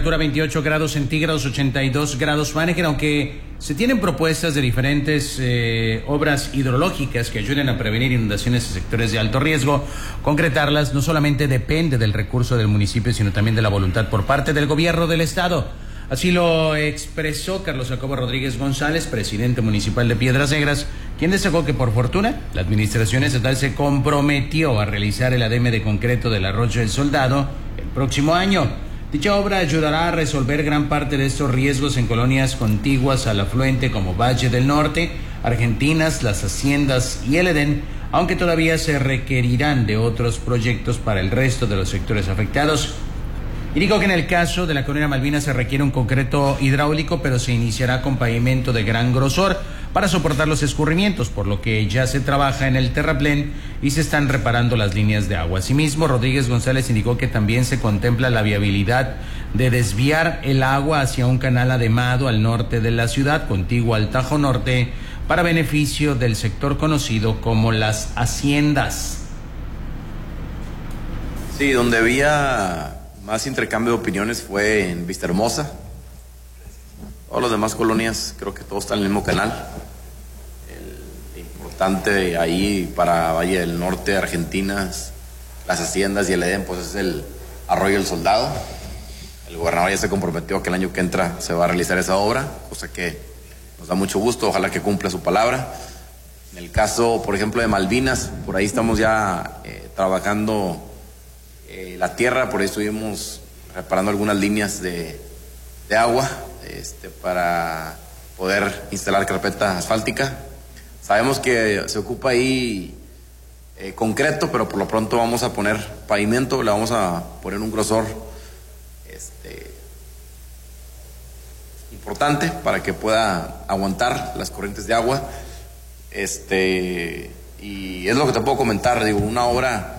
temperatura 28 grados centígrados, 82 grados Fahrenheit, aunque se tienen propuestas de diferentes obras hidrológicas que ayuden a prevenir inundaciones en sectores de alto riesgo. Concretarlas no solamente depende del recurso del municipio, sino también de la voluntad por parte del gobierno del estado. Así lo expresó Carlos Jacobo Rodríguez González, presidente municipal de Piedras Negras, quien destacó que por fortuna la administración estatal se comprometió a realizar el ADM de concreto del Arroyo del Soldado el próximo año. Dicha obra ayudará a resolver gran parte de estos riesgos en colonias contiguas al afluente como Valle del Norte, Argentinas, Las Haciendas y el Edén, aunque todavía se requerirán de otros proyectos para el resto de los sectores afectados. Y digo que en el caso de la colonia Malvinas se requiere un concreto hidráulico, pero se iniciará con pavimento de gran grosor para soportar los escurrimientos, por lo que ya se trabaja en el terraplén y se están reparando las líneas de agua. Asimismo, Rodríguez González indicó que también se contempla la viabilidad de desviar el agua hacia un canal ademado al norte de la ciudad, contiguo al Tajo Norte, para beneficio del sector conocido como Las Haciendas. Sí, donde había más intercambio de opiniones fue en Vistahermosa. Todas las demás colonias creo que todos están en el mismo canal. El importante ahí para Valle del Norte, Argentinas, Las Haciendas y el Edén, pues es el Arroyo del Soldado. El gobernador ya se comprometió que el año que entra se va a realizar esa obra, cosa que nos da mucho gusto, ojalá que cumpla su palabra. En el caso, por ejemplo, de Malvinas, por ahí estamos ya trabajando la tierra, por ahí estuvimos reparando algunas líneas de agua para poder instalar carpeta asfáltica. Sabemos que se ocupa ahí concreto, pero por lo pronto vamos a poner pavimento, le vamos a poner un grosor importante para que pueda aguantar las corrientes de agua. Y es lo que te puedo comentar, digo, una obra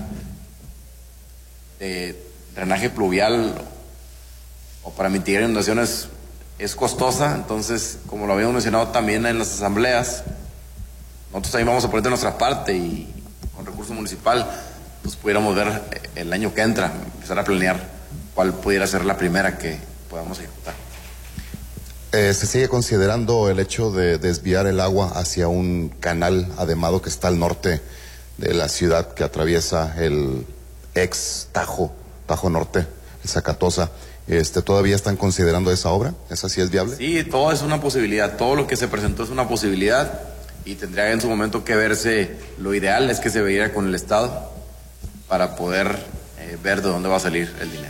de drenaje pluvial o para mitigar inundaciones es costosa, entonces, como lo habíamos mencionado también en las asambleas, nosotros también vamos a poner de nuestra parte y con recurso municipal, pues pudiéramos ver el año que entra, empezar a planear cuál pudiera ser la primera que podamos ejecutar. ¿Se sigue considerando el hecho de desviar el agua hacia un canal ademado que está al norte de la ciudad que atraviesa el ex Tajo Norte, el Zacatosa? ¿Todavía están considerando esa obra? ¿Esa sí es viable? Sí, todo es una posibilidad, todo lo que se presentó es una posibilidad y tendría en su momento que verse, lo ideal es que se viera con el Estado para poder ver de dónde va a salir el dinero.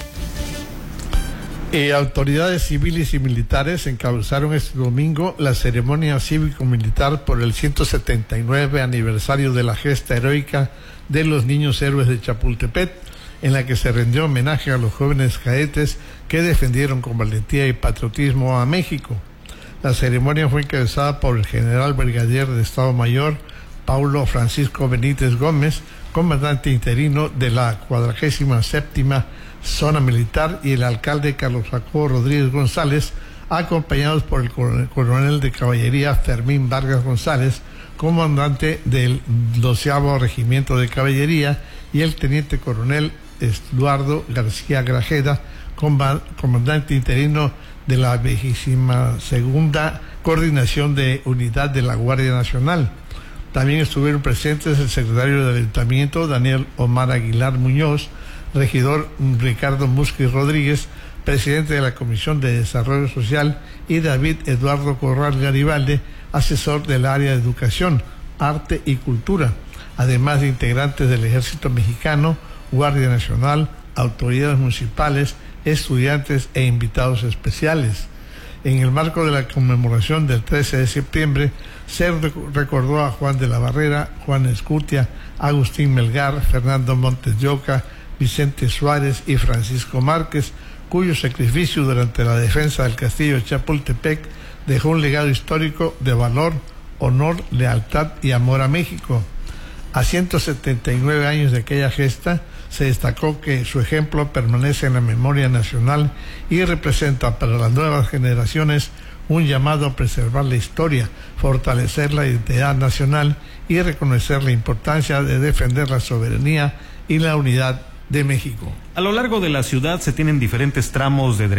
Autoridades civiles y militares encabezaron este domingo la ceremonia cívico-militar por el 179 aniversario de la gesta heroica de los niños héroes de Chapultepec, en la que se rindió homenaje a los jóvenes cadetes que defendieron con valentía y patriotismo a México. La ceremonia fue encabezada por el general brigadier de Estado Mayor Paulo Francisco Benítez Gómez, comandante interino de la 47ª Zona Militar, y el alcalde Carlos Jacobo Rodríguez González, acompañados por el coronel de caballería Fermín Vargas González, comandante del 12º Regimiento de Caballería, y el teniente coronel Eduardo García Grajeda, comandante interino de la 22ª Coordinación de Unidad de la Guardia Nacional. También estuvieron presentes el secretario del Ayuntamiento, Daniel Omar Aguilar Muñoz, regidor Ricardo Musqui Rodríguez, presidente de la Comisión de Desarrollo Social, y David Eduardo Corral Garibaldi, asesor del área de Educación, Arte y Cultura, además de integrantes del Ejército Mexicano, Guardia Nacional, autoridades municipales, estudiantes e invitados especiales. En el marco de la conmemoración del 13 de septiembre, se recordó a Juan de la Barrera, Juan Escutia, Agustín Melgar, Fernando Montes de Oca, Vicente Suárez y Francisco Márquez, cuyo sacrificio durante la defensa del castillo de Chapultepec dejó un legado histórico de valor, honor, lealtad y amor a México. A 179 años de aquella gesta, se destacó que su ejemplo permanece en la memoria nacional y representa para las nuevas generaciones un llamado a preservar la historia, fortalecer la identidad nacional y reconocer la importancia de defender la soberanía y la unidad de México. A lo largo de la ciudad se tienen diferentes tramos de